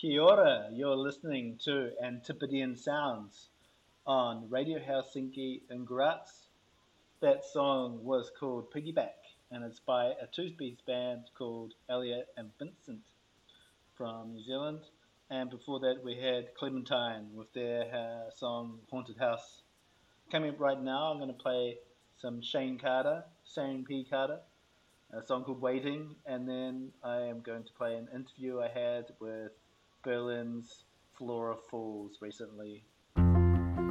Kia ora, you're listening to Antipodean Sounds on Radio Helsinki in Graz. That song was called Piggyback and it's by a two-piece band called Elliot and Vincent from New Zealand. And before that, we had Clementine with their song Haunted House. Coming up right now, I'm going to play some Shane P. Carter, a song called Waiting, and then I am going to play an interview I had with Berlin's Flora Falls recently.